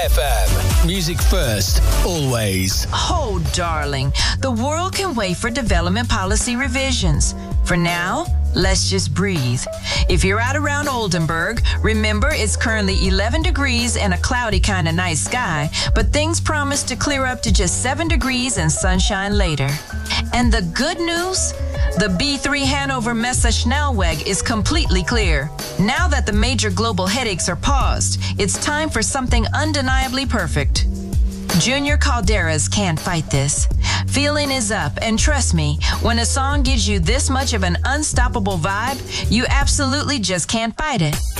FM. Music first, always. Oh, darling, the world can wait for development policy revisions. For now, let's just breathe. If you're out around Oldenburg, remember it's currently 11 degrees and a cloudy kind of night sky, but things promise to clear up to just 7 degrees and sunshine later. And the good news? The B3 Hanover Messe Schnellweg is completely clear. Now that the major global headaches are paused, it's time for something undeniably perfect. Junior Calderas can't fight this. Feeling is up, and trust me, when a song gives you this much of an unstoppable vibe, you absolutely just can't fight it.